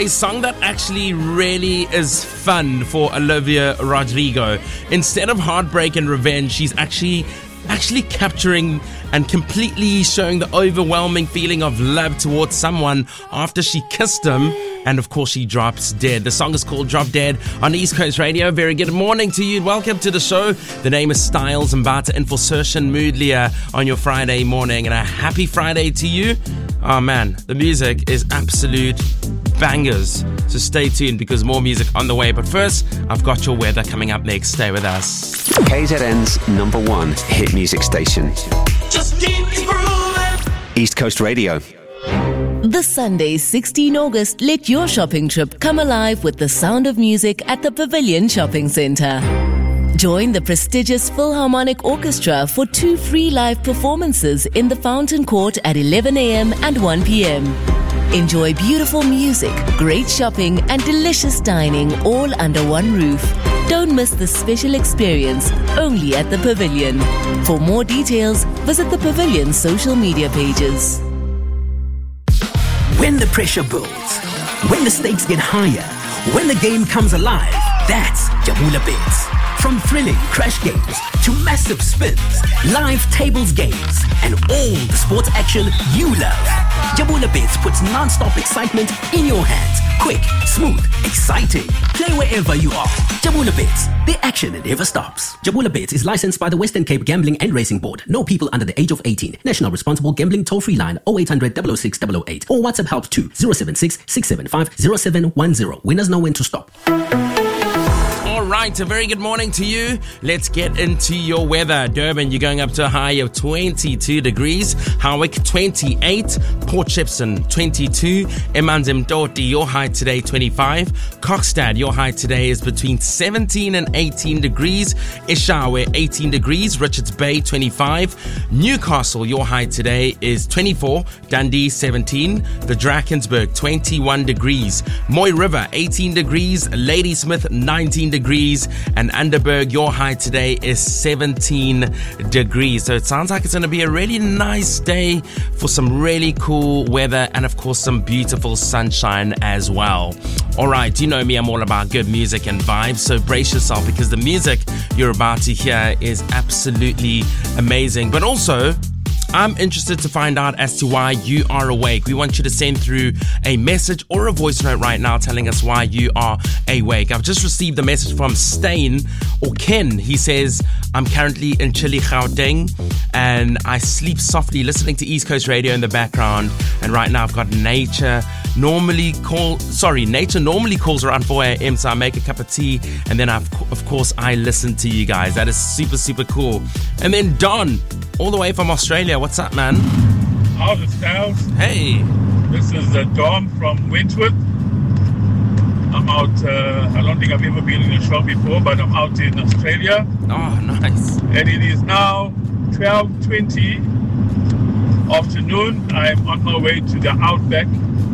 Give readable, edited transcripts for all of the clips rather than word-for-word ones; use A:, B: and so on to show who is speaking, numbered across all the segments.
A: a song that actually really is fun for Olivia Rodrigo. Instead of heartbreak and revenge, she's actually capturing and completely showing the overwhelming feeling of love towards someone after she kissed him, and of course she drops dead. The song is called Drop Dead on East Coast Radio. Very good morning to you. Welcome to the show. The name is Styles Mbata in for Sershan Moodlia on your Friday morning, and a happy Friday to you. Oh man, the music is absolute bangers. So stay tuned because more music on the way. But first, I've got your weather coming up next. Stay with us.
B: KZN's #1 hit music station.
C: Just keep grooving.
B: East Coast Radio.
D: This Sunday, 16 August, let your shopping trip come alive with the sound of music at the Pavilion Shopping Centre. Join the prestigious Philharmonic Orchestra for 2 free live performances in the Fountain Court at 11 a.m. and 1 p.m. Enjoy beautiful music, great shopping and delicious dining all under one roof. Don't miss this special experience only at the Pavilion. For more details, visit the Pavilion's social media pages.
E: When the pressure builds, when the stakes get higher, when the game comes alive, that's Jabula Bets. From thrilling crash games to massive spins, live tables games, and all the sports action you love. Jabula Bets puts non-stop excitement in your hands. Quick, smooth, exciting. Play wherever you are. Jabula Bets, the action never stops. Jabula Bets is licensed by the Western Cape Gambling and Racing Board. No people under the age of 18. National Responsible Gambling Toll-Free line 0800 006 008 or WhatsApp help to 076 675 0710. Winners know when to stop.
A: Right, a very good morning to you. Let's get into your weather. Durban, you're going up to a high of 22 degrees. Howick, 28. Port Shepstone, 22. Emanzimtoti, your high today, 25. Kokstad, your high today is between 17 and 18 degrees. Ishawe, 18 degrees. Richards Bay, 25. Newcastle, your high today is 24. Dundee, 17. The Drakensberg, 21 degrees. Moy River, 18 degrees. Ladysmith, 19 degrees. And Underberg, your high today is 17 degrees. So it sounds like it's going to be a really nice day for some really cool weather and of course some beautiful sunshine as well. Alright, you know me, I'm all about good music and vibes, so brace yourself because the music you're about to hear is absolutely amazing. But also, I'm interested to find out as to why you are awake. We want you to send through a message or a voice note right now telling us why you are awake. I've just received a message from Stain or Ken. He says, I'm currently in Chile, Gauteng, and I sleep softly listening to East Coast Radio in the background. And right now I've got nature normally calls around 4 a.m. So I make a cup of tea and then of course I listen to you guys. That is super, super cool. And then Don, all the way from Australia. What's up, man?
F: How's it, Styles?
A: Hey.
F: This is Dom from Wentworth. I'm out, I don't think I've ever been in a show before, but I'm out in Australia.
A: Oh, nice.
F: And it is now 12:20 afternoon. I'm on my way to the Outback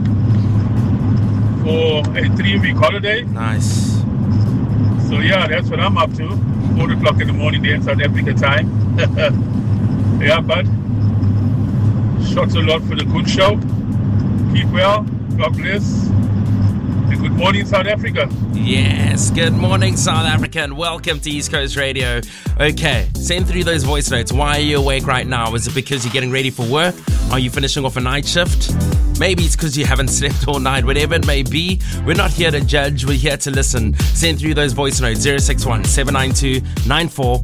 F: for a 3-week holiday.
A: Nice.
F: So yeah, that's what I'm up to. 4 o'clock in the morning there in South Africa time. Yeah, bud. Shots a lot for the good show. Keep well. God bless. And good morning, South Africa.
A: Yes, good morning, South Africa, and welcome to East Coast Radio. Okay, send through those voice notes. Why are you awake right now? Is it because you're getting ready for work? Are you finishing off a night shift? Maybe it's because you haven't slept all night. Whatever it may be, we're not here to judge. We're here to listen. Send through those voice notes. 061 792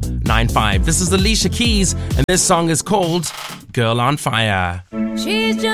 A: 9495. This is Alicia Keys, and this song is called Girl on Fire.
G: She's just